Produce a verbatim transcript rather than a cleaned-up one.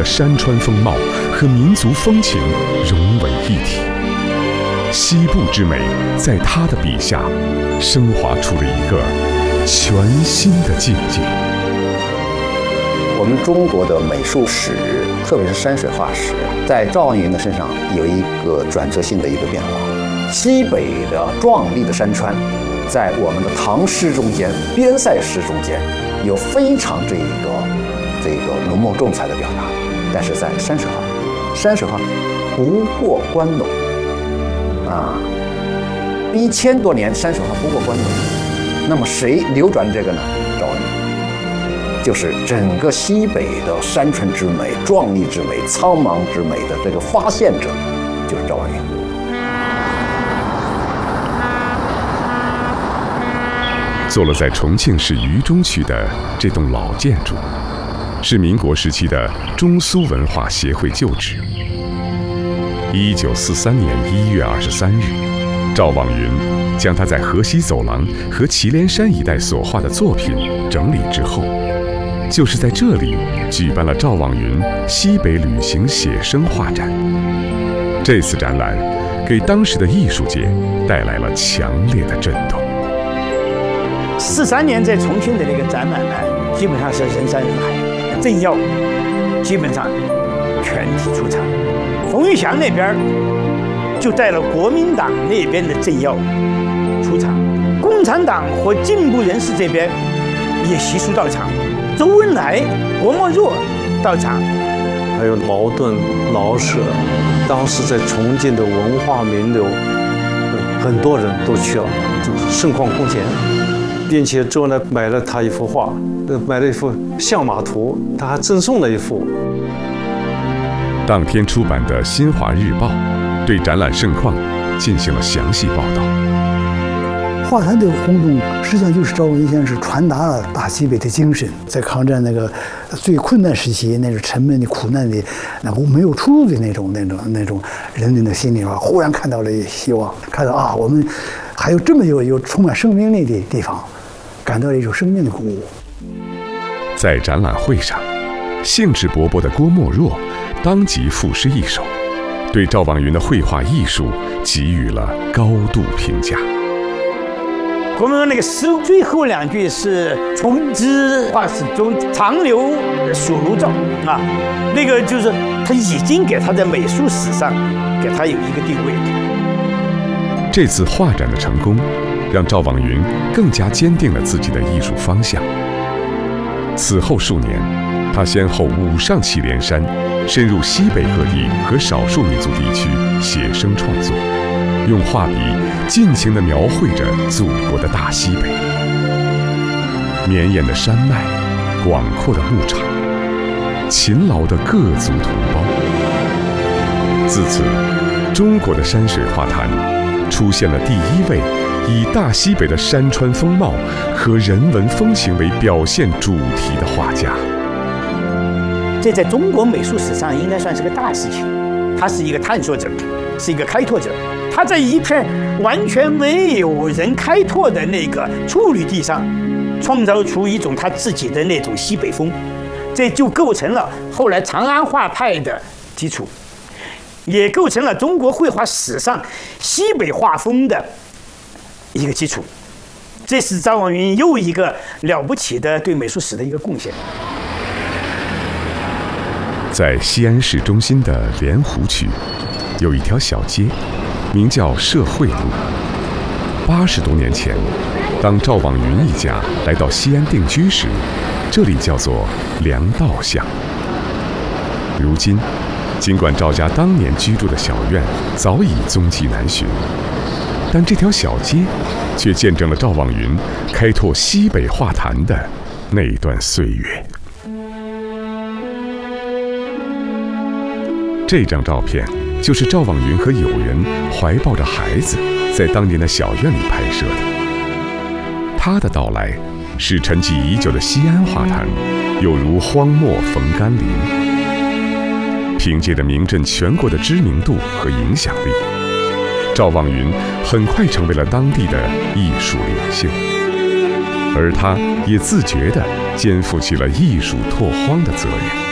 的山川风貌和民族风情融为一体。西部之美在他的笔下升华出了一个全新的境界。 我们中国的美术史，特别是山水画史，在赵望云的身上有一个转折性的一个变化。西北的壮丽的山川，在我们的唐诗中间、边塞诗中间，有非常这一个这个浓墨重彩的表达。但是在山水画，山水画不过关陇啊，一千多年山水画不过关陇。那么谁流转这个呢？赵望云。就是整个西北的山川之美、壮丽之美、苍茫之美的这个发现者，就是赵望云。 坐落在重庆市渝中区的这栋老建筑，是民国时期的中苏文化协会旧址。一九四三年一月二十三日，赵望云将他在河西走廊和祁连山一带所画的作品整理之后，就是在这里举办了赵望云西北旅行写生画展。这次展览给当时的艺术界带来了强烈的震动。 四三年在重庆的那个展览呢，基本上是人山人海，政要基本上全体出场。冯玉祥那边就带了国民党那边的政要出场，共产党和进步人士这边也悉数到场。周恩来、郭沫若到场， 还有茅盾、老舍，当时在重庆的文化名流，很多人都去了，就是盛况空前。并且周恩来买了他一幅画，买了一幅相马图，他还赠送了一幅。 当天出版的《新华日报》对展览盛况进行了详细报道。 画坛的轰动，实际上就是赵望云先生传达了大西北的精神，在抗战那个最困难时期，那种沉闷的苦难的，然后没有出路的那种那种那种人们的心里边，忽然看到了希望，看到啊，我们还有这么有有充满生命力的地方，感到了一种生命的鼓舞。 在展览会上，兴致勃勃的郭沫若当即赋诗一首，对赵望云的绘画艺术给予了高度评价。 我们那个诗最后两句是“从之画史中长留蜀庐照”啊，那个就是他已经给他在美术史上给他有一个定位。 这次画展的成功，让赵望云更加坚定了自己的艺术方向。此后数年，他先后五上祁连山，深入西北各地和少数民族地区写生创作，用画笔尽情地描绘着祖国的大西北。绵延的山脉，广阔的牧场，勤劳的各族同胞。自此，中国的山水画坛出现了第一位以大西北的山川风貌和人文风情为表现主题的画家。 这在中国美术史上应该算是个大事情。他是一个探索者，是一个开拓者。他在一片完全没有人开拓的那个处女地上，创造出一种他自己的那种西北风，这就构成了后来长安画派的基础，也构成了中国绘画史上西北画风的一个基础。这是赵望云又一个了不起的对美术史的一个贡献。 在西安市中心的莲湖区，有一条小街，名叫社会路。八十多年前，当赵望云一家来到西安定居时，这里叫做粮道巷。如今，尽管赵家当年居住的小院早已踪迹难寻，但这条小街却见证了赵望云开拓西北画坛的那段岁月。这张照片就是赵望云和友人怀抱着孩子，在当年的小院里拍摄的。他的到来，使沉寂已久的西安画坛有如荒漠逢甘霖。凭借着名震全国的知名度和影响力，赵望云很快成为了当地的艺术领袖，而他也自觉地肩负起了艺术拓荒的责任。